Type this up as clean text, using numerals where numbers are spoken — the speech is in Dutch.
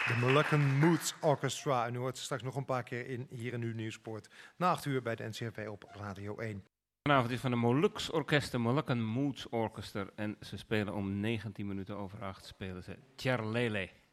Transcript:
De Moluccan Moods Orchestra. En u hoort ze straks nog een paar keer in Hier en Nu Nieuwsport. Na 8 uur bij de NCRV op Radio 1. Vanavond is van de Molucks Orkest, de Moluccan Moods Orchestra. En ze spelen om 19 minuten over 8 spelen ze Tjerlele.